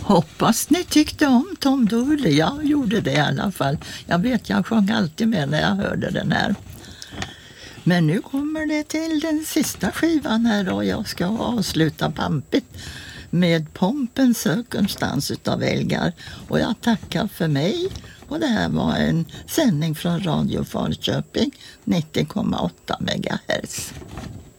Hoppas ni tyckte om Tom Dooley. Jag gjorde det i alla fall. Jag sjöng alltid med när jag hörde den här. Men nu kommer det till den sista skivan här och jag ska avsluta pampigt med Pompens cirkumstans utav Elgar. Och jag tackar för mig. Och det här var en sändning från Radio Falköping 90,8 MHz.